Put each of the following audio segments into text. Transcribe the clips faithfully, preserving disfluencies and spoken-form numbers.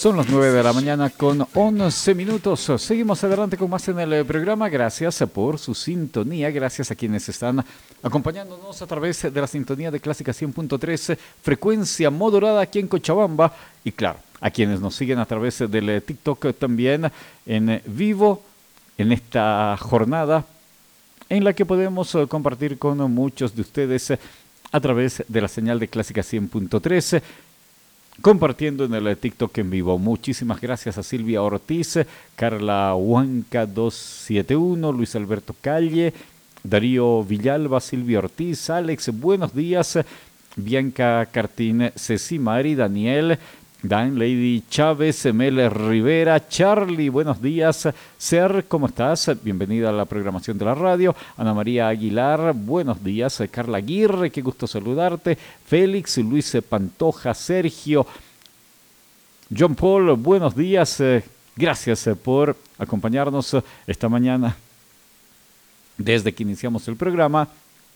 Son las nueve de la mañana con once minutos. Seguimos adelante con más en el programa. Gracias por su sintonía. Gracias a quienes están acompañándonos a través de la sintonía de Clásica cien punto tres, frecuencia modulada aquí en Cochabamba. Y claro, a quienes nos siguen a través del TikTok también en vivo en esta jornada en la que podemos compartir con muchos de ustedes a través de la señal de Clásica cien punto tres. Compartiendo en el TikTok en vivo. Muchísimas gracias a Silvia Ortiz, Carla Huanca doscientos setenta y uno, Luis Alberto Calle, Darío Villalba, Silvia Ortiz, Alex, buenos días, Bianca Cartín, Ceci Mari, Daniel, Dan Lady Chávez, Mel Rivera, Charlie, buenos días. Ser, ¿cómo estás? Bienvenida a la programación de la radio. Ana María Aguilar, buenos días. Carla Aguirre, qué gusto saludarte. Félix, Luis Pantoja, Sergio, John Paul, buenos días. Gracias por acompañarnos esta mañana desde que iniciamos el programa.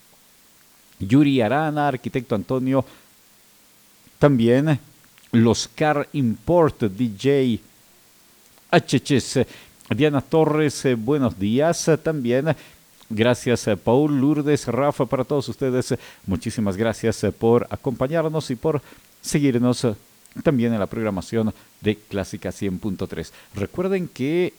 Yuri Arana, arquitecto Antonio, también los Car Import, D J H H S, Diana Torres, eh, buenos días. Eh, también, gracias eh, Paul, Lourdes, Rafa, para todos ustedes. Eh, muchísimas gracias eh, por acompañarnos y por seguirnos eh, también en la programación de Clásica cien punto tres. Recuerden que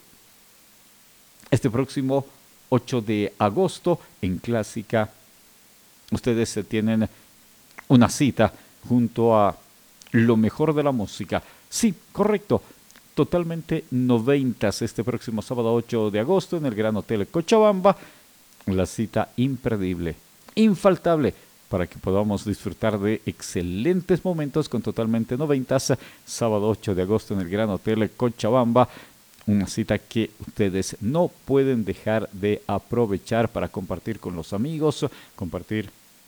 este próximo ocho de agosto en Clásica ustedes eh, tienen una cita junto a lo mejor de la música. Sí, correcto. Totalmente noventas este próximo sábado ocho de agosto en el Gran Hotel Cochabamba. La cita imperdible, infaltable, para que podamos disfrutar de excelentes momentos con totalmente noventas. Sábado ocho de agosto en el Gran Hotel Cochabamba. Una cita que ustedes no pueden dejar de aprovechar para compartir con los amigos, compartir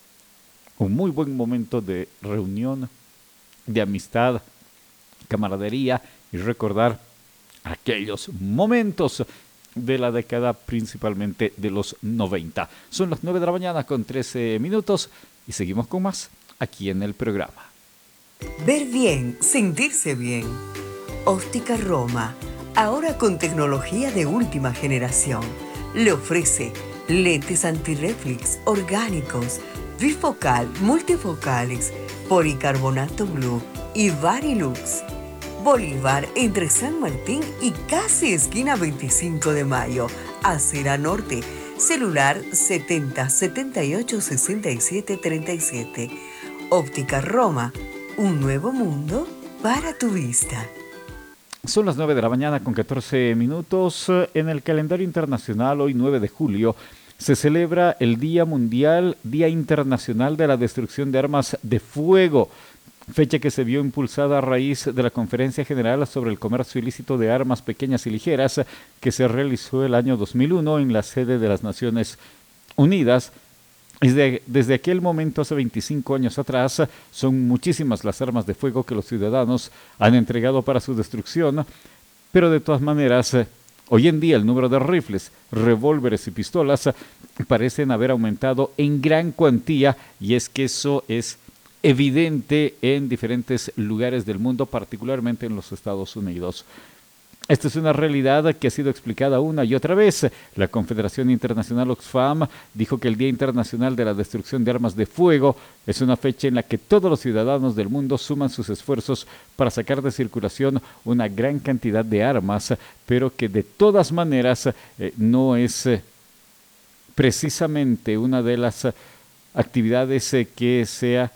un muy buen momento de reunión, de amistad, camaradería y recordar aquellos momentos de la década, principalmente de los noventa. Son las nueve de la mañana con trece minutos y seguimos con más aquí en el programa. Ver bien, sentirse bien. Óptica Roma, ahora con tecnología de última generación. Le ofrece lentes antirreflex orgánicos, bifocal, multifocales, policarbonato blue y Varilux. Bolívar entre San Martín y casi esquina veinticinco de mayo, Acera Norte. Celular setenta, setenta y ocho, sesenta y siete, treinta y siete. Óptica Roma, un nuevo mundo para tu vista. Son las nueve de la mañana con catorce minutos. En el calendario internacional, hoy nueve de julio, se celebra el Día Mundial, Día Internacional de la Destrucción de Armas de Fuego, fecha que se vio impulsada a raíz de la Conferencia General sobre el Comercio Ilícito de Armas Pequeñas y Ligeras que se realizó el año dos mil uno en la sede de las Naciones Unidas. Desde, desde aquel momento, hace veinticinco años atrás, son muchísimas las armas de fuego que los ciudadanos han entregado para su destrucción, pero de todas maneras, hoy en día el número de rifles, revólveres y pistolas parecen haber aumentado en gran cuantía, y es que eso es evidente en diferentes lugares del mundo, particularmente en los Estados Unidos. Esta es una realidad que ha sido explicada una y otra vez. La Confederación Internacional Oxfam dijo que el Día Internacional de la Destrucción de Armas de Fuego es una fecha en la que todos los ciudadanos del mundo suman sus esfuerzos para sacar de circulación una gran cantidad de armas, pero que de todas maneras eh, no es eh, precisamente una de las eh, actividades eh, que sea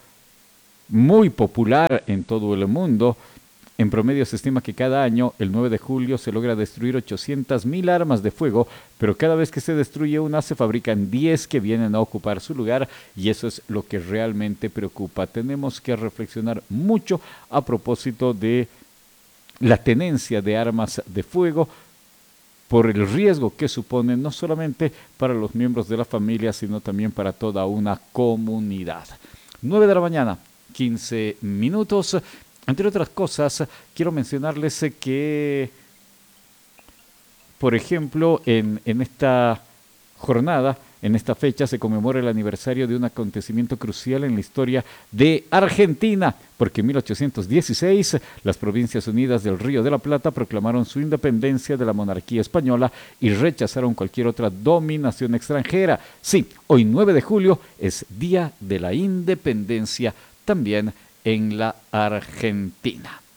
muy popular en todo el mundo. En promedio se estima que cada año, el nueve de julio, se logra destruir ochocientas mil armas de fuego, pero cada vez que se destruye una se fabrican diez que vienen a ocupar su lugar, y eso es lo que realmente preocupa. Tenemos que reflexionar mucho a propósito de la tenencia de armas de fuego, por el riesgo que supone no solamente para los miembros de la familia, sino también para toda una comunidad. nueve de la mañana, quince minutos. Entre otras cosas, quiero mencionarles que, por ejemplo, en, en esta jornada En esta fecha se conmemora el aniversario de un acontecimiento crucial en la historia de Argentina, porque en mil ochocientos dieciséis las Provincias Unidas del Río de la Plata proclamaron su independencia de la monarquía española y rechazaron cualquier otra dominación extranjera. Sí, hoy nueve de julio es Día de la Independencia también en la Argentina.